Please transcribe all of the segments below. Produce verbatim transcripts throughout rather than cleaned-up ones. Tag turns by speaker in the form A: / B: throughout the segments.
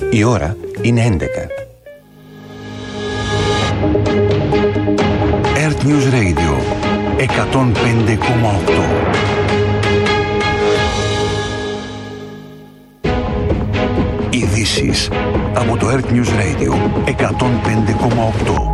A: Η ώρα είναι έντεκα. Earth News Radio εκατόν πέντε κόμμα οκτώ. Ειδήσεις από το Earth News Radio εκατόν πέντε κόμμα οκτώ.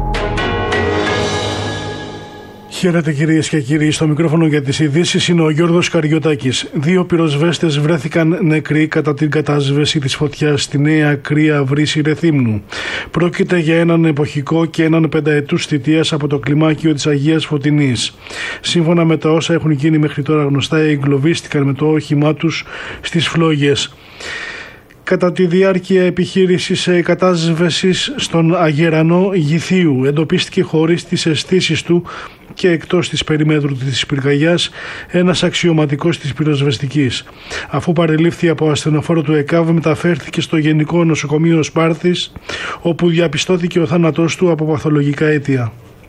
B: Χαίρετε κυρίες και κύριοι, στο μικρόφωνο για τις ειδήσεις είναι ο Γιώργος Καριωτάκης. Δύο πυροσβέστες βρέθηκαν νεκροί κατά την κατάσβεση της φωτιάς στη Νέα Κρία Βρύση Ρεθύμνου. Πρόκειται για έναν εποχικό και έναν πενταετούς θητείας από το κλιμάκιο της Αγίας Φωτεινής. Σύμφωνα με τα όσα έχουν γίνει μέχρι τώρα γνωστά, εγκλωβίστηκαν με το όχημά τους στις φλόγες. Κατά τη διάρκεια επιχείρησης κατάσβεσης στον Αγερανό Γηθίου εντοπίστηκε χωρίς τις αισθήσεις του και εκτός της περιμέτρου της πυρκαγιάς ένας αξιωματικός της πυροσβεστικής. Αφού παρελήφθη από ασθενοφόρο του ΕΚΑΒ, μεταφέρθηκε στο Γενικό Νοσοκομείο Σπάρτης, όπου διαπιστώθηκε ο θάνατός του από παθολογικά αίτια.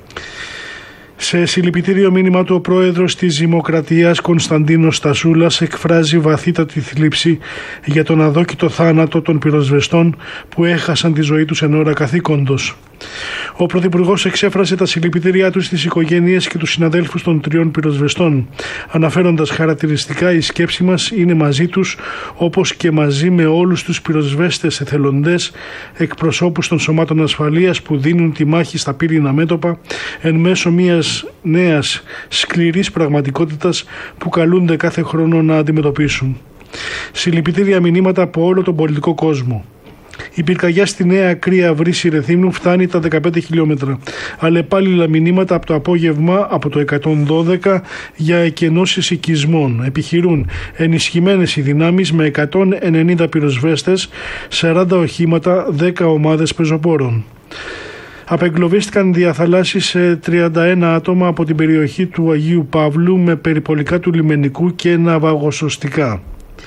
B: Σε συλληπιτήριο μήνυμα του, ο πρόεδρος της Δημοκρατίας Κωνσταντίνος Στασούλας εκφράζει βαθύτατη θλίψη για τον αδόκητο θάνατο των πυροσβεστών που έχασαν τη ζωή τους εν ώρα καθήκοντος. Ο Πρωθυπουργός εξέφρασε τα συλληπιτήριά του στις οικογένειες και τους συναδέλφους των τριών πυροσβεστών, αναφέροντας χαρακτηριστικά: η σκέψη μας είναι μαζί τους, όπως και μαζί με όλους τους πυροσβέστες εθελοντές, εκπροσώπους των σωμάτων ασφαλείας που δίνουν τη μάχη στα πύρινα μέτωπα εν μέσω μιας νέας σκληρής πραγματικότητας που καλούνται κάθε χρόνο να αντιμετωπίσουν. Συλληπιτήρια μηνύματα από όλο τον πολιτικό κόσμο. Η πυρκαγιά στη Νέα Κρία Βρύση Ρεθύμνου φτάνει τα δεκαπέντε χιλιόμετρα. Αλλεπάλληλα μηνύματα από το απόγευμα από το εκατόν δώδεκα για εκενώσεις οικισμών. Επιχειρούν ενισχυμένες οι δυνάμεις με εκατόν ενενήντα πυροσβέστες, σαράντα οχήματα, δέκα ομάδες πεζοπόρων. Απεγκλωβίστηκαν διαθαλάσσεις τριάντα ένα άτομα από την περιοχή του Αγίου Παύλου με περιπολικά του λιμενικού και ναυαγοσωστικά.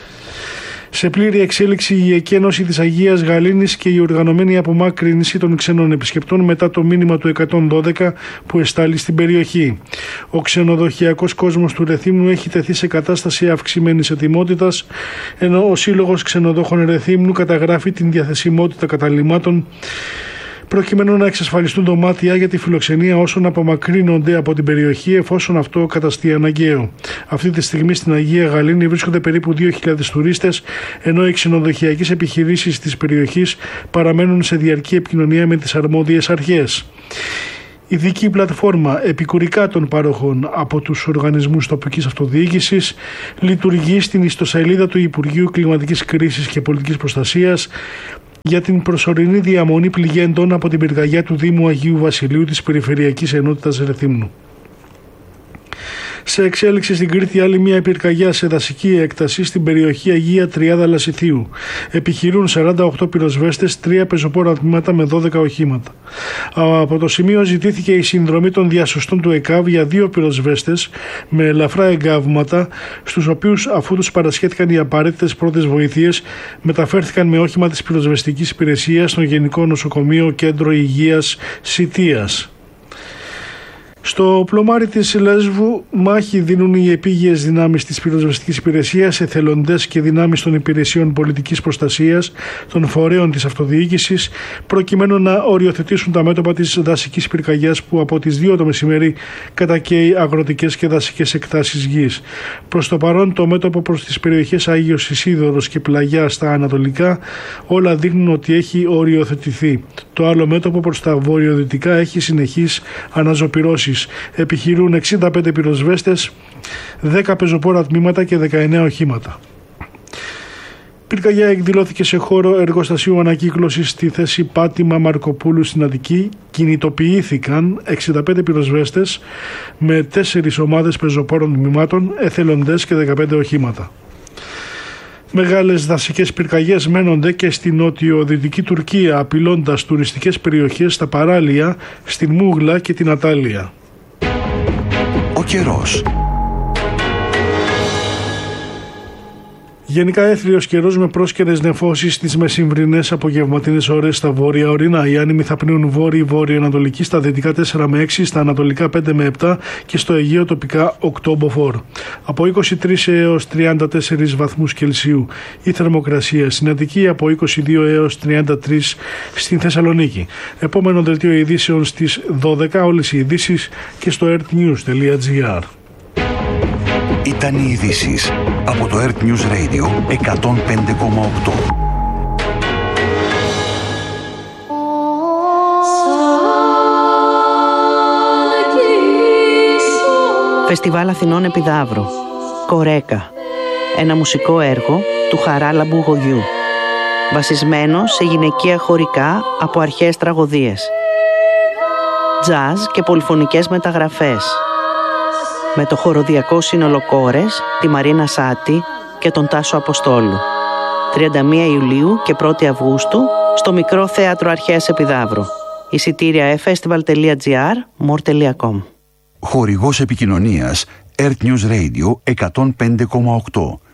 B: Σε πλήρη εξέλιξη η εκένωση της Αγίας Γαλήνης και η οργανωμένη απομάκρυνση των ξένων επισκεπτών μετά το μήνυμα του εκατόν δώδεκα που εστάλει στην περιοχή. Ο ξενοδοχειακός κόσμος του Ρεθύμνου έχει τεθεί σε κατάσταση αυξημένης ετοιμότητας, ενώ ο Σύλλογος Ξενοδόχων Ρεθύμνου καταγράφει την διαθεσιμότητα καταλυμάτων προκειμένου να εξασφαλιστούν δωμάτια για τη φιλοξενία όσων απομακρύνονται από την περιοχή, εφόσον αυτό καταστεί αναγκαίο. Αυτή τη στιγμή στην Αγία Γαλήνη βρίσκονται περίπου δύο χιλιάδες τουρίστες, ενώ οι ξενοδοχειακές επιχειρήσεις της περιοχής παραμένουν σε διαρκή επικοινωνία με τις αρμόδιες αρχές. Ειδική πλατφόρμα επικουρικά των πάροχων από τους οργανισμούς τοπικής αυτοδιοίκησης λειτουργεί στην ιστοσελίδα του Υπουργείου Κλιματικής Κρίσης και Πολιτικής Προστασίας για την προσωρινή διαμονή πληγέντων από την πυρκαγιά του Δήμου Αγίου Βασιλείου της Περιφερειακής Ενότητας Ρεθύμνου. Σε εξέλιξη στην Κρήτη άλλη μια πυρκαγιά σε δασική έκταση στην περιοχή Αγία Τριάδα Λασιθίου. Επιχειρούν σαράντα οκτώ πυροσβέστες, τρία πεζοπόρα τμήματα με δώδεκα οχήματα. Από το σημείο ζητήθηκε η συνδρομή των διασωστών του ΕΚΑΒ για δύο πυροσβέστες με ελαφρά εγκάβματα, στους οποίους, αφού τους παρασχέθηκαν οι απαραίτητες πρώτες βοήθειες, μεταφέρθηκαν με όχημα της πυροσβεστικής υπηρεσίας στο Γενικό Νοσοκομείο Κέντρο Υγείας Σιτίας. Στο πλωμάρι της Λέσβου μάχη δίνουν οι επίγειες δυνάμεις της πυροσβεστικής υπηρεσίας, εθελοντές και δυνάμεις των υπηρεσιών πολιτικής προστασίας, των φορέων της αυτοδιοίκησης, προκειμένου να οριοθετήσουν τα μέτωπα της δασικής πυρκαγιάς που από τις δύο το μεσημέρι κατακαίει αγροτικές και δασικές εκτάσεις γης. Προς το παρόν, το μέτωπο προς τις περιοχές Άγιος Ισίδωρος και Πλαγιά στα ανατολικά όλα δείχνουν ότι έχει οριοθετηθεί. Το άλλο μέτωπο προς τα βορειοδυτικά έχει συνεχείς αναζωπυρώσεις. Επιχειρούν εξήντα πέντε πυροσβέστες, δέκα πεζοπόρα τμήματα και δεκαεννέα οχήματα. Πυρκαγιά εκδηλώθηκε σε χώρο εργοστασίου ανακύκλωσης στη θέση Πάτημα Μαρκοπούλου στην Αττική. Κινητοποιήθηκαν εξήντα πέντε πυροσβέστες με τέσσερις ομάδες πεζοπόρων τμήματων, εθελοντές και δεκαπέντε οχήματα. Μεγάλες δασικές πυρκαγιές μένονται και στην νότιο-δυτική Τουρκία, απειλώντας τουριστικές περιοχές στα παράλια, στην Μούγλα και την Ατάλεια.
A: Ο καιρός.
B: Γενικά έθριος καιρός με πρόσκαιρες νεφώσεις στις μεσημβρινές απογευματινές ώρες στα βόρεια ορεινά. Οι άνεμοι θα πνέουν βόρειο-βόρειο-ανατολική, στα δυτικά τέσσερα με έξι, στα ανατολικά πέντε με επτά και στο Αιγαίο τοπικά οκτώ μποφόρ. Από είκοσι τρεις έως τριάντα τέσσερις βαθμούς Κελσίου η θερμοκρασία, στην Αττική από είκοσι δύο έως τριάντα τρεις στην Θεσσαλονίκη. Επόμενο δελτίο ειδήσεων στις δώδεκα, όλες οι ειδήσεις και στο earthnews τελεία gr.
A: Ήταν οι ειδήσεις από το Earth News Radio εκατόν πέντε κόμμα οκτώ.
C: Φεστιβάλ Αθηνών Επιδαύρου. Κορέκα. Ένα μουσικό έργο του Χαράλαμπου Γογιού. Βασισμένο σε γυναικεία χωρικά από αρχαίες τραγωδίες. Τζαζ και πολυφωνικές μεταγραφές. Με το χοροδιακό σύνολο Κόρες, τη Μαρίνα Σάτη και τον Τάσο Αποστόλου. τριάντα μία Ιουλίου και πρώτη Αυγούστου στο Μικρό Θέατρο Αρχαίας Επιδαύρου. Εισιτήρια festival τελεία gr, more τελεία com.
A: Χορηγός επικοινωνίας Earth News Radio εκατόν πέντε κόμμα οκτώ.